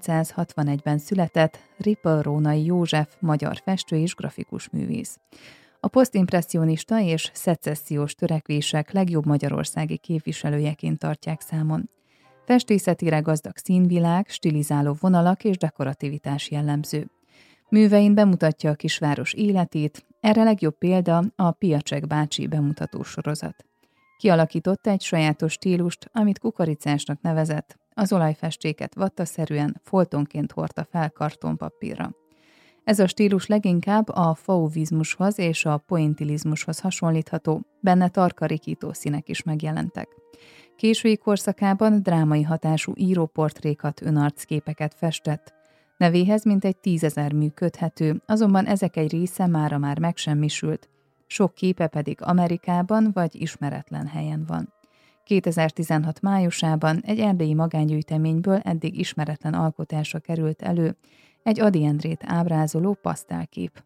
1861-ben született Rippl-Rónai József, magyar festő és grafikus művész. A posztimpresszionista és szecessziós törekvések legjobb magyarországi képviselőjeként tartják számon. Festészetére gazdag színvilág, stilizáló vonalak és dekorativitás jellemző. Művein bemutatja a kisváros életét, erre legjobb példa a Piacsek bácsi bemutatósorozat. Kialakította egy sajátos stílust, amit kukoricásnak nevezett, az olajfestéket vattaszerűen, foltonként hordta fel kartonpapírra. Ez a stílus leginkább a fauvizmushoz és a pointilizmushoz hasonlítható, benne tarkarikító színek is megjelentek. Késői korszakában drámai hatású íróportrékat, önarcképeket festett. Nevéhez mintegy 10 000 mű köthető, azonban ezek egy része mára már megsemmisült, sok képe pedig Amerikában vagy ismeretlen helyen van. 2016 májusában egy erdélyi magángyűjteményből eddig ismeretlen alkotása került elő, egy Ady Endrét ábrázoló pasztálkép.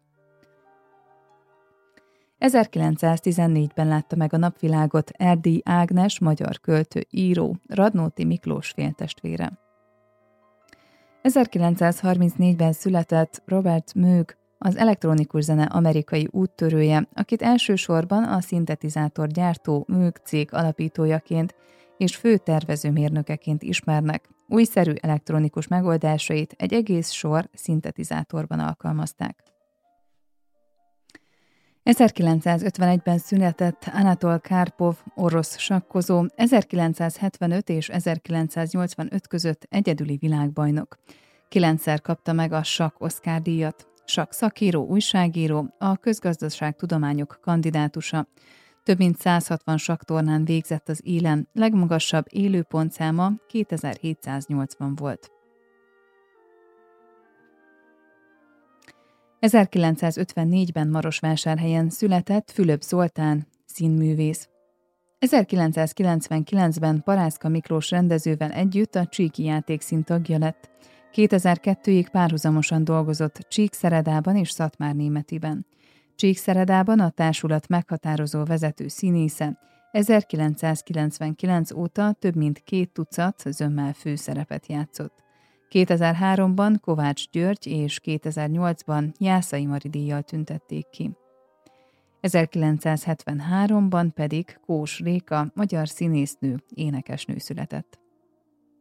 1914-ben látta meg a napvilágot Erdélyi Ágnes, magyar költő, író, Radnóti Miklós féltestvére. 1934-ben született Robert Moog, az elektronikus zene amerikai úttörője, akit elsősorban a szintetizátorgyártó Moog cég alapítójaként és fő tervezőmérnökeként ismernek. Újszerű elektronikus megoldásait egy egész sor szintetizátorban alkalmazták. 1951-ben született Anatol Karpov, orosz sakkozó, 1975 és 1985 között egyedüli világbajnok. 9-szer kapta meg a sakk Oscar-díjat. Sakk szakíró, újságíró, a közgazdaságtudományok kandidátusa. Több mint 160 sakktornán végzett az élen, legmagasabb élőpontszáma 2780 volt. 1954-ben Marosvásárhelyen született Fülöp Zoltán, színművész. 1999-ben Parászka Miklós rendezővel együtt a Csíki Játékszín tagja lett. 2002-ig párhuzamosan dolgozott Csíkszeredában és Szatmárnémetiben. Csíkszeredában a társulat meghatározó vezető színésze, 1999 óta több mint 2 tucat zömmel főszerepet játszott. 2003-ban Kovács György és 2008-ban Jászai Mari díjjal tüntették ki. 1973-ban pedig Kós Réka, magyar színésznő, énekesnő született.